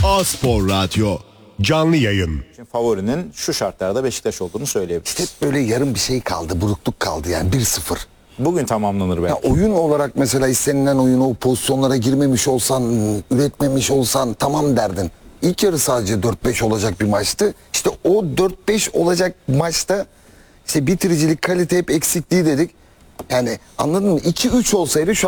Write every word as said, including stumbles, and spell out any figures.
A-Spor Radyo canlı yayın. Favorinin şu şartlarda Beşiktaş olduğunu söyleyebiliriz. Hep böyle yarım bir şey kaldı, burukluk kaldı yani bir sıfır. Bugün tamamlanır belki. Ya oyun olarak mesela istenilen oyun, o pozisyonlara girmemiş olsan, üretmemiş olsan tamam derdin. İlk yarı sadece dört beş olacak bir maçtı. İşte o dört beş olacak maçta işte bitiricilik, kalite hep eksikliği dedik. Yani anladın mı? iki üç olsaydı şu